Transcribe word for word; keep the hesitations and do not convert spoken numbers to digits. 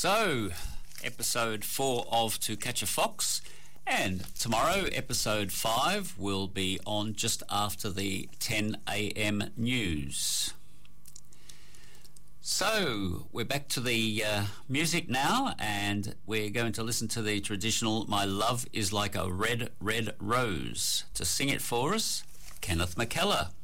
So, episode four of To Catch a Fox, and tomorrow, episode five, will be on just after the ten a.m. news. So, we're back to the uh, music now, and we're going to listen to the traditional My Love is Like a Red, Red Rose. To sing it for us, Kenneth McKellar.